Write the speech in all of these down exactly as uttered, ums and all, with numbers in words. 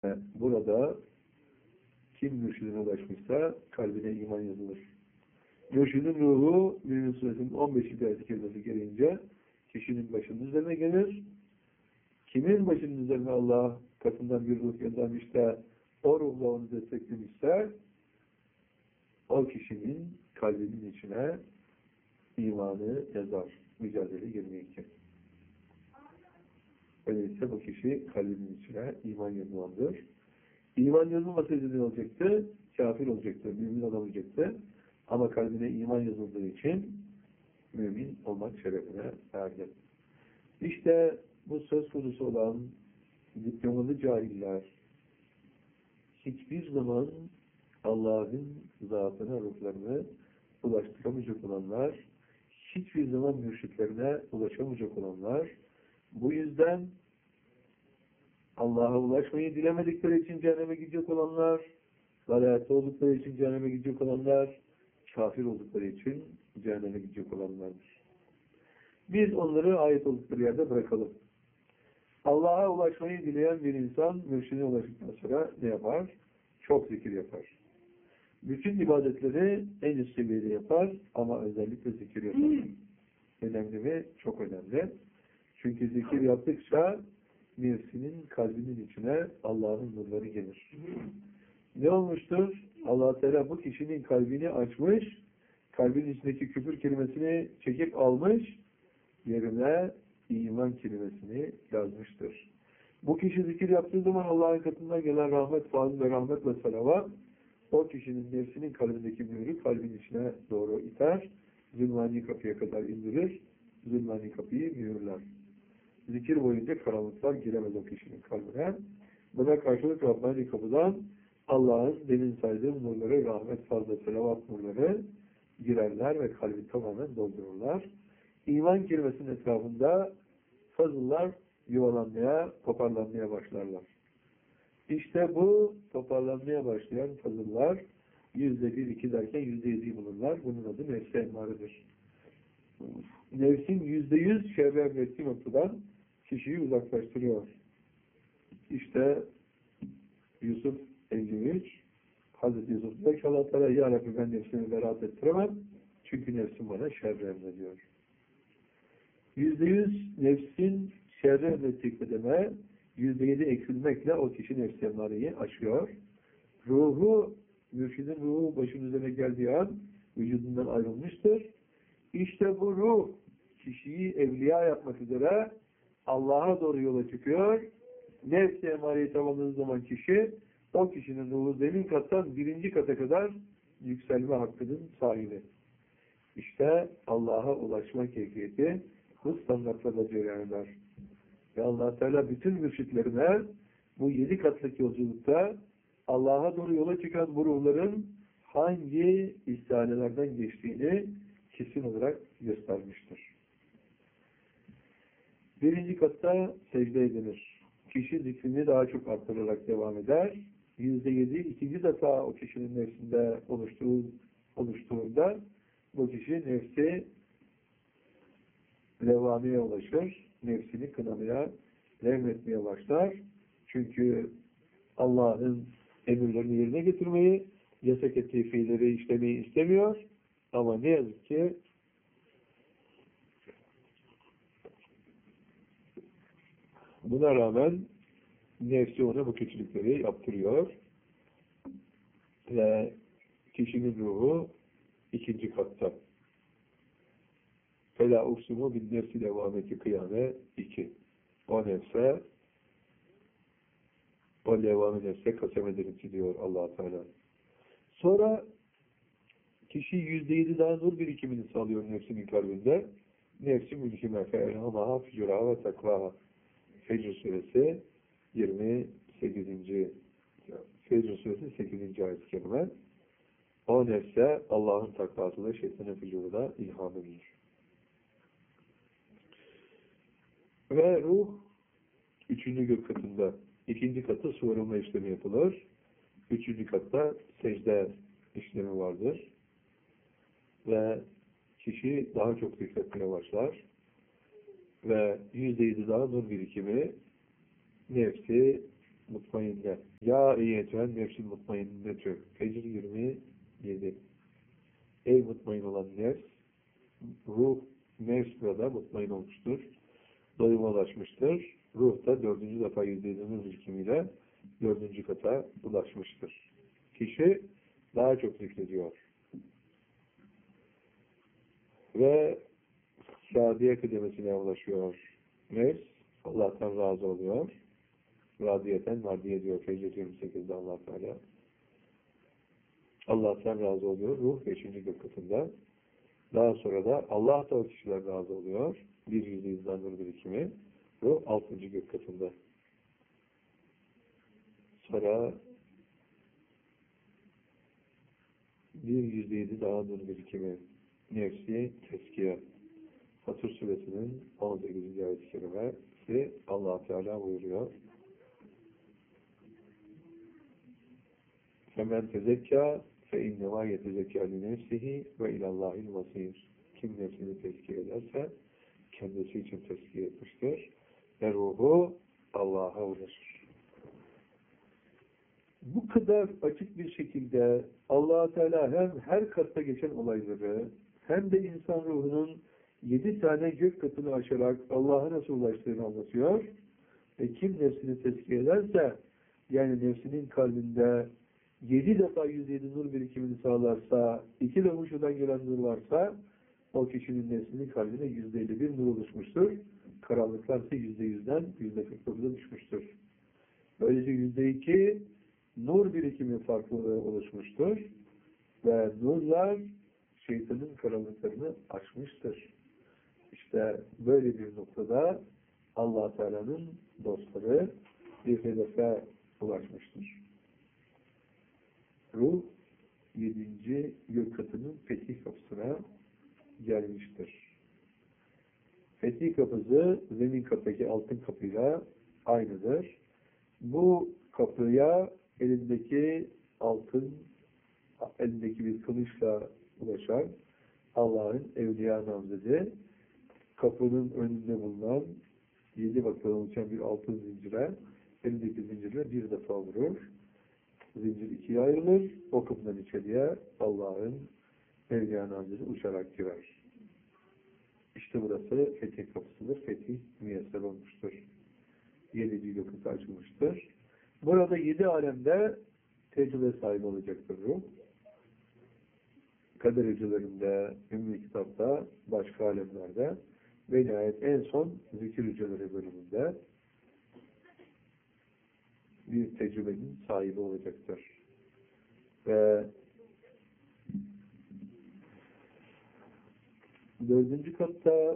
Burada kim mürşidine ulaşmışsa kalbine iman yazılır. Mürşidin ruhu Mümin Suresinin on beşinci ayet-i kerimesi gelince kişinin başının üzerine gelir. Kimin başının üzerine Allah katından bir ruh göndermiş de o ruhla onu desteklemişse o kişinin kalbinin içine imanı yazar. Mücadele yirmi iki. Öyleyse bu kişi kalbinin içine iman yazılandır. İman yazılmasaydı ne olacaktı? Kafir olacaktı, mümin olamayacaktı. Ama kalbine iman yazıldığı için mümin olmak şerefine erdi. İşte bu söz konusu olan diplomalı cahiller hiçbir zaman Allah'ın zatına, ruhlarını ulaştıramayacak olanlar, hiçbir zaman mürşitlerine ulaşamayacak olanlar, bu yüzden Allah'a ulaşmayı dilemedikleri için cehenneme gidecek olanlar, dalalette oldukları için cehenneme gidecek olanlar, kafir oldukları için cehenneme gidecek olanlardır. Biz onları ayet oldukları yerde bırakalım. Allah'a ulaşmayı dileyen bir insan mürşidine ulaştıktan sonra ne yapar? Çok zikir yapar. Bütün ibadetleri en üst seviyede yapar ama özellikle zikir yapar. Önemli mi? Çok önemli. Çünkü zikir yaptıkça nefsinin kalbinin içine Allah'ın nurları gelir. Ne olmuştur? Allah Teala bu kişinin kalbini açmış, kalbinin içindeki küfür kelimesini çekip almış, yerine iman kelimesini yazmıştır. Bu kişi zikir yaptığı zaman Allah'ın katından gelen rahmet, fazıl ve rahmet ve salavat o kişinin nefsinin kalbindeki mührü kalbin içine doğru iter, zulmani kapıya kadar indirir, zulmani kapıyı mühürler. Zikir boyunca karanlıklar giremez o kişinin kalbine. Buna karşılık Rabbani kapıdan Allah'ın demin saydığım nurları, rahmet, fazla, selavat nurları girerler ve kalbi tamamen doldururlar. İman kelimesinin etrafında fazıllar yuvalanmaya, toparlanmaya başlarlar. İşte bu toparlanmaya başlayan fazıllar yüzde bir, iki derken yüzde yediyi bulurlar. Bunun adı nefs-i emmaredir. Nefsin yüzde yüz şerre emrettiği noktadan kişiyi uzaklaştırıyor. İşte Yusuf elli üç Hazreti Yusuf diyor ki Allah Teala ya Rabbi ben nefsimi beraat ettiremem çünkü nefsim bana şerre emrediyor. Yüzde yüz nefsin şerre emrettikle deme yüzde yedi eksilmekle o kişi nefs-i emmareyi aşıyor. Ruhu, mürşidin ruhu başının üzerine geldiği an vücudundan ayrılmıştır. İşte bu ruh kişiyi evliya yapmak üzere Allah'a doğru yola çıkıyor. Nefs-i emareyi tamamladığı zaman kişi o kişinin ruhu zemin kattan birinci kata kadar yükselme hakkının sahibi. İşte Allah'a ulaşma keyfiyeti bu standartlarda cereyan eder. Ve Allah Teala bütün mürşitlerine bu yedi katlık yolculukta Allah'a doğru yola çıkan bu ruhların hangi istihanelerden geçtiğini kesin olarak göstermiştir. Birinci katta secde edilir. Kişi zikrini daha çok arttırarak devam eder. Yüzde yedi ikinci defa o kişinin nefsinde oluştuğu, oluştuğunda bu kişi nefsi levvameye ulaşır. Nefsini kınamaya, levmetmeye başlar. Çünkü Allah'ın emirlerini yerine getirmeyi, yasak ettiği fiilleri işlemeyi istemiyor. Ama ne yazık ki buna rağmen nefsi ona bu kötülükleri yaptırıyor. Ve kişinin ruhu ikinci katta. Fela uksumu bin nefsi levameti kıyame iki. O nefse o levame nefse kasem ederim ki diyor Allah Teala. Sonra kişi yüzde yedi daha nur birikimini sağlıyor nefsinin kalbinde. Nefsi mülkime fe'elhamaha fücuraha ve takvaha. Fecr suresi yirmi sekizinci Fecr suresi sekizinci ayet-i kerime. O nefse Allah'ın takvası da şeytanın fücuru da ilham edilir. Ve ruh üçüncü gök katında. İkinci katta suvarılma işlemi yapılır. Üçüncü katta secde işlemi vardır. Ve kişi daha çok zikretmeye başlar. Ve yüzde yedi daha nur birikimi nefsi mutmainne. Ya eyyetühen nefsil mutmainnetü. Fecr yirmi yedi. Ey mutmain olan nefs, ruh nefs burada mutmain olmuştur. Doyuma ulaşmıştır. Ruh da dördüncü defa yüzde yedinin birikimiyle dördüncü kata ulaşmıştır. Kişi daha çok zikrediyor. Ve Sadiye kıdemesine ulaşıyor. Nefs, Allah'tan razı oluyor. Radiyeten mardiye diyor Fecr yirmi sekizde Allah Teala. Allah'tan razı oluyor. Ruh beşinci gök katında. Daha sonra da Allah da o kişiler razı oluyor. Bir yüzde yüzden nur birikimi. Ruh altıncı gök katında. Sonra bir yüzde yedi daha nur birikimi. Nefsi teskiye. Fatır suresinin on sekizinci ayet-i kerimesi Allah Teala buyuruyor. Femen tezekkâ fe innevâ yetezekkâ li nefsihi ve ilallâhil masîr. Kim nefsini tezkiye ederse kendisi için tezkiye etmiştir ve ruhu Allah'a ulaşır. Bu kadar açık bir şekilde Allah Teala hem her katta geçen olayları hem de insan ruhunun yedi tane gök katını aşarak Allah'a nasıl ulaştığını anlatıyor. Ve kim nefsini tezkiye ederse, yani nefsinin kalbinde yedi defa yüz yedi nur birikimini sağlarsa, iki de uçudan gelen nur varsa, o kişinin nefsinin kalbine yüzde elli bir nur oluşmuştur. Karanlıklarsa yüzde yüzden yüzde kırk dokuza düşmüştür. Böylece yüzde iki nur birikimi farklılığı oluşmuştur. Ve nurlar şeytanın karanlıklarını açmıştır. İşte böyle bir noktada Allah Teala'nın dostları bir hedefe ulaşmıştır. Ruh yedinci gök katının fetih kapısına gelmiştir. Fetih kapısı zemin kapıdaki altın kapıyla aynıdır. Bu kapıya elindeki altın, elindeki bir kılıçla ulaşan Allah'ın evliya namzedi kapının önünde bulunan yedi bakıdan oluşan bir altın zincire, elindeki zincirle bir defa vurur. Zincir ikiye ayrılır. O kapıdan içeriye Allah'ın evliya namzedi uçarak girer. İşte burası fetih kapısıdır. Fetih müyesser olmuştur. Yedi kapısı açılmıştır. Burada yedi alemde tecrübe sahibi olacaktır ruh. Kader hücrelerinde, Ümmü Kitap'ta, başka alemlerde ve nihayet en son zikir hücreleri bölümünde bir tecrübenin sahibi olacaktır. Ve dördüncü katta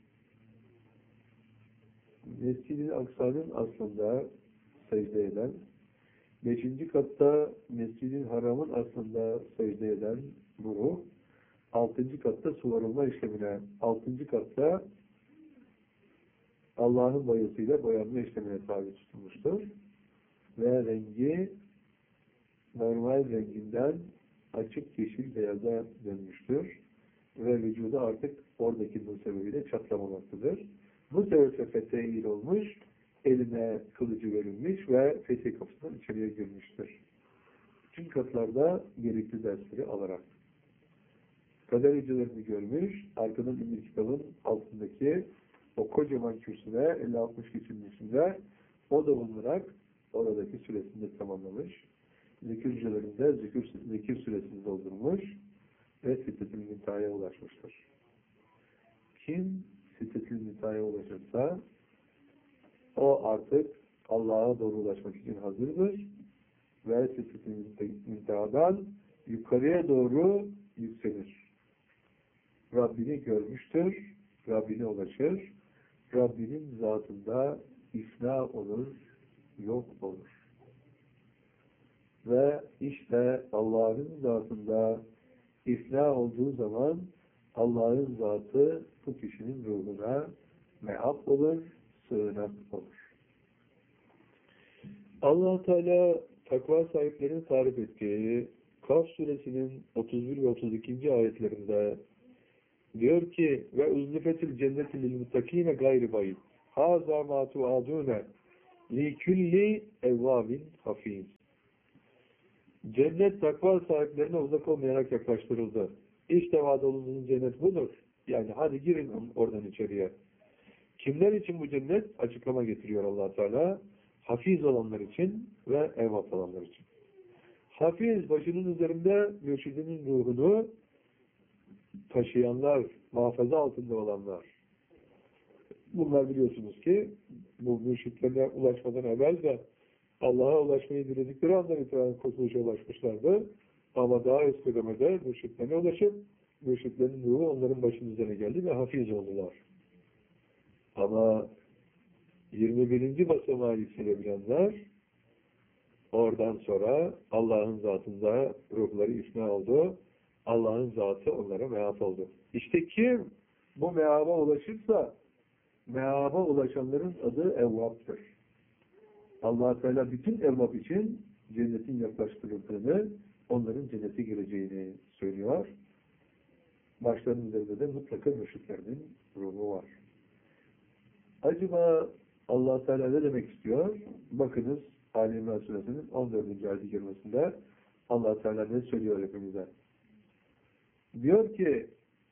Mescid-i Aksa'nın aslında secde eden, beşinci katta Mescid-i Haram'ın aslında secde eden bu ruh, altıncı katta suvarılma işlemine, altıncı katta Allah'ın boyasıyla boyanma işlemine tabi tutulmuştur. Ve rengi normal renginden açık yeşil beyaza dönmüştür. Ve vücudu artık oradaki nur sebebiyle çatlamamaktadır. Bu sebeple fethe eğil olmuş, eline kılıcı verilmiş ve fetih kapısından içeriye girmiştir. Tüm katlarda gerekli dersleri alarak. Kader hücrelerini görmüş, arkadan Ümmü Kitab'ın altındaki o kocaman kürsüne elli altmış kişinin içinde o da bulunarak oradaki süresini tamamlamış. Zikir hücrelerinde zikir, zikir süresini doldurmuş ve Siddetül Münteha'ya ulaşmıştır. Kim Siddetül Münteha'ya ulaşırsa o artık Allah'a doğru ulaşmak için hazırdır ve Siddetül Münteha'dan yukarıya doğru yükselir. Rabbini görmüştür, Rabbine ulaşır, Rabbinin zatında ifna olur, yok olur. Ve işte Allah'ın zatında ifna olduğu zaman Allah'ın zatı bu kişinin ruhuna mehab olur, sığınak olur. Allah Teala takva sahiplerini tarif ettiği Kaf suresinin otuz bir ve otuz ikinci ayetlerinde diyor ki ve uzlifetil cenneti lil muttakine gayri bayit haza ma tuadune لِكُلِّ اَوَّابٍ حَفِيظٍ. Cennet takva sahiplerine uzak olmayarak yaklaştırıldı. İşte vaad olunan cennet budur. Yani hadi girin oradan içeriye. Kimler için bu cennet? Açıklama getiriyor Allah Teala. Hafiz olanlar için ve evvat olanlar için. Hafiz, başının üzerinde mürşidinin ruhunu taşıyanlar, muhafaza altında olanlar. Bunlar biliyorsunuz ki bu mürşitlerine ulaşmadan evvel de Allah'a ulaşmayı diledikleri andan itibaren kurtuluşa ulaşmışlardı. Ama daha üst kademede mürşitlerine ulaşıp mürşitlerin ruhu onların başının üzerine geldi ve hafiz oldular. Ama yirmi birinci basamağı yükselebilenler oradan sonra Allah'ın zatında ruhları ifna oldu. Allah'ın zatı onlara meaf oldu. İşte kim bu meaba ulaşırsa meaba ulaşanların adı evvaptır. Allah Teala bütün evvap için cennetin yaklaştırıldığını, onların cennete gireceğini söylüyor. Başlarının üzerinde de mutlaka mürşitlerinin ruhu var. Acaba Allah Teala ne demek istiyor? Bakınız Ali İmran Suresinin on dördüncü ayet-i kerimesinde Allah Teala ne söylüyor hepimize? Diyor ki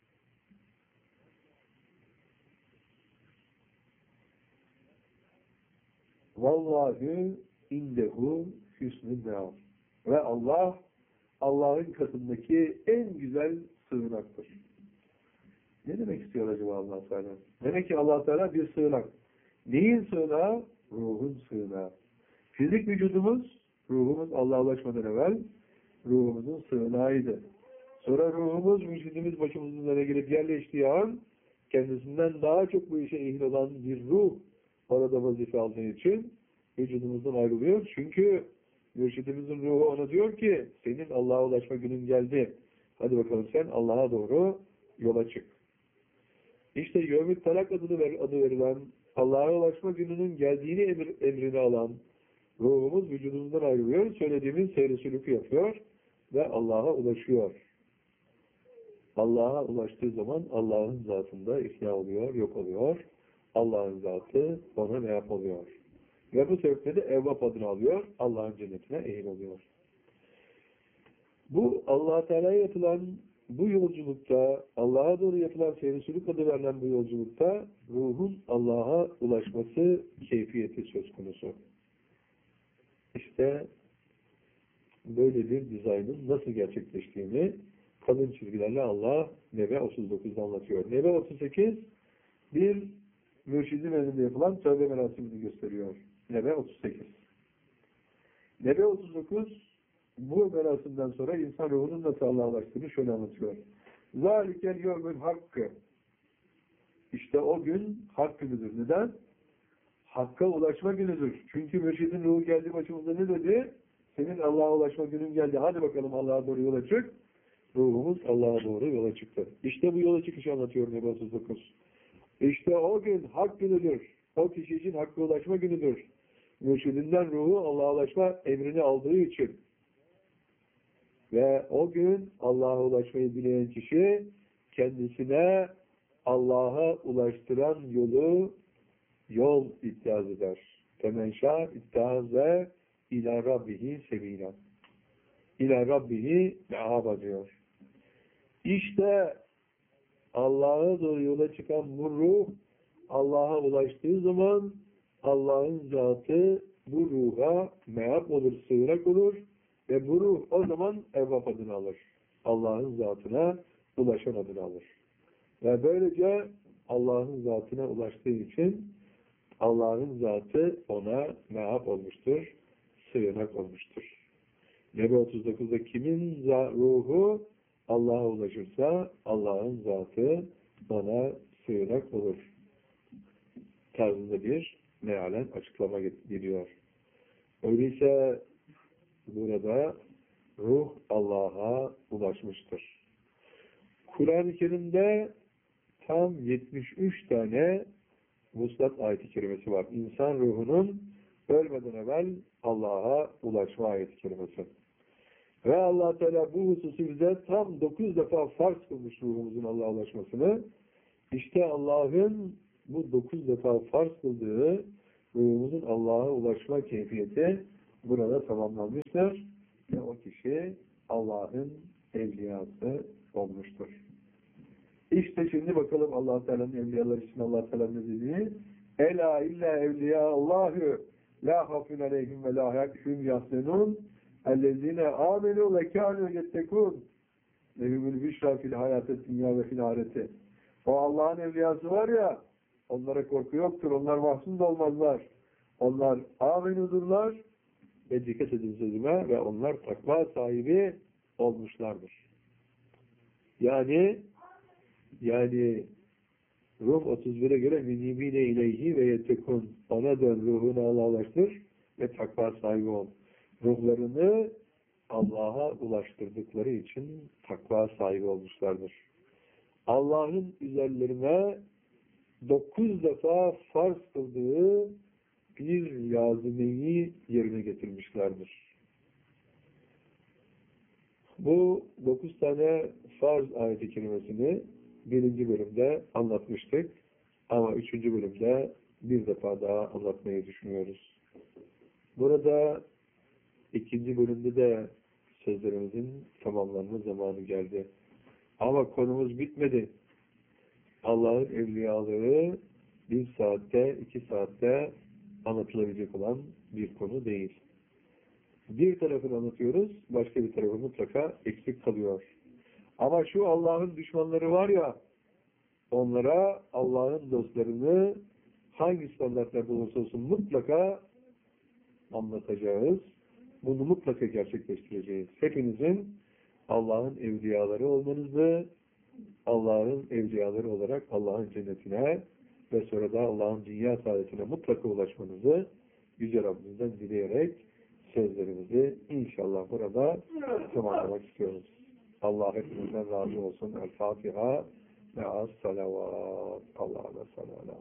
Vallahi indehu hüsnü meal. Ve Allah Allah'ın katındaki en güzel sığınaktır. Ne demek istiyor acaba Allah Teala? Demek ki Allah Teala bir sığınak. Neyin sığınağı? Ruhun sığınağı. Fizik vücudumuz, ruhumuz Allah'a ulaşmadan evvel ruhumuzun sığınağıydı. Sonra ruhumuz, vücudumuz başımızın üzerine gelip yerleştiği an kendisinden daha çok bu işe ehil olan bir ruh orada vazife aldığı için vücudumuzdan ayrılıyor. Çünkü mürşidimizin ruhu ona diyor ki senin Allah'a ulaşma günün geldi. Hadi bakalım sen Allah'a doğru yola çık. İşte Yevmü Talak adını ver, adı verilen Allah'a ulaşma gününün geldiğini emir, emrini alan ruhumuz vücudumuzdan ayrılıyor. Söylediğimiz seyri sülükü yapıyor ve Allah'a ulaşıyor. Allah'a ulaştığı zaman Allah'ın zatında ihya oluyor, yok oluyor. Allah'ın zatı ona ne yapılıyor? Ve bu sebeple de evvap adını alıyor. Allah'ın cennetine ehil oluyor. Bu Allah Teala'ya yapılan bu yolculukta, Allah'a doğru yapılan seyri-sülük adı verilen bu yolculukta ruhun Allah'a ulaşması keyfiyeti söz konusu. İşte böyle bir dizaynın nasıl gerçekleştiğini kalın çizgilerle Allah Nebe otuz dokuzda anlatıyor. Nebe otuz sekiz bir mürşidin elinde yapılan tövbe merasimini gösteriyor. Nebe otuz sekiz. Nebe otuz dokuz bu merasimden sonra insan ruhunun nasıl Allah'a ulaştığını şöyle anlatıyor. Zalikel yevmül hakkı. İşte o gün hak günüdür. Neden? Hakka ulaşma günüdür. Çünkü mürşidin ruhu geldi başımıza ne dedi? Senin Allah'a ulaşma günün geldi. Hadi bakalım Allah'a doğru yola çık. Ruhumuz Allah'a doğru yola çıktı. İşte bu yola çıkışı anlatıyor Nebe otuz dokuz. İşte o gün hak günüdür. O kişi için hakka ulaşma günüdür. Mürşidinden ruhu Allah'a ulaşma emrini aldığı için. Ve o gün Allah'a ulaşmayı dileyen kişi kendisine Allah'a ulaştıran yolu yol ittihaz eder. Temenşâ ittihâze ilâ rabbihi sebîlâ. İlâ rabbihi me'âba diyor. İşte Allah'a doğru yola çıkan bu ruh Allah'a ulaştığı zaman Allah'ın zatı bu ruha me'ab olur, sığınak olur ve bu ruh o zaman evvap adını alır. Allah'ın zatına ulaşan adını alır. Ve böylece Allah'ın zatına ulaştığı için Allah'ın zatı ona me'ab olmuştur, sığınak olmuştur. Nebe otuz dokuzda kimin ruhu Allah'a ulaşırsa Allah'ın zatı ona sığınak olur tarzında bir mealen açıklama geliyor. Öyleyse burada ruh Allah'a ulaşmıştır. Kur'an-ı Kerim'de tam yetmiş üç tane vuslat ayet-i kerimesi var. İnsan ruhunun ölmeden evvel Allah'a ulaşma ayet-i kerimesi. Ve Allah Teala bu hususu bize tam dokuz defa farz kılmış ruhumuzun Allah'a ulaşmasını. İşte Allah'ın bu dokuz defa farz kıldığı ruhumuzun Allah'a ulaşma keyfiyeti burada tamamlanmıştır. Ve o kişi Allah'ın evliyası olmuştur. İşte şimdi bakalım Allah Teala'nın evliyaları için Allah Teala ne dediği. Ela illa evliya Allahü la hafun aleyhim ve la hum yahzenun ellezine amenu ve kânu yettekûn lehumul bişra fil hayatı dünya ve fil ahireti. O Allah'ın evliyası var ya, onlara korku yoktur, onlar mahzun da olmazlar. Onlar amenudurlar ve dikkat edin sözüme ve onlar takva sahibi olmuşlardır. Yani yani Ruh otuz bire göre minibine ileyhi ve yettekun. Ona dön, ruhunu Allah'laştır ve takva sahibi ol. Ruhlarını Allah'a ulaştırdıkları için takva sahibi olmuşlardır. Allah'ın üzerlerine dokuz defa farz kıldığı bir lazimeyi yerine getirmişlerdir. Bu dokuz tane farz ayet-i kerimesini birinci bölümde anlatmıştık. Ama üçüncü bölümde bir defa daha anlatmayı düşünüyoruz. Burada ikinci bölümde de sözlerimizin tamamlanma zamanı geldi. Ama konumuz bitmedi. Allah'ın evliyalığı bir saatte, iki saatte anlatılabilecek olan bir konu değil. Bir tarafını anlatıyoruz, başka bir tarafı mutlaka eksik kalıyor. Ama şu Allah'ın düşmanları var ya, onlara Allah'ın dostlarını hangi standartlarda olursa olsun mutlaka anlatacağız. Bunu mutlaka gerçekleştireceğiz. Hepinizin Allah'ın evliyaları olmanızı, Allah'ın evliyaları olarak Allah'ın cennetine ve sonra da Allah'ın dünya saadetine mutlaka ulaşmanızı Yüce Rabbimizden dileyerek sözlerimizi inşallah burada tamamlamak istiyoruz. Allah hepinizden razı olsun. El Fatiha ve as salavat. Allah'a sallallahu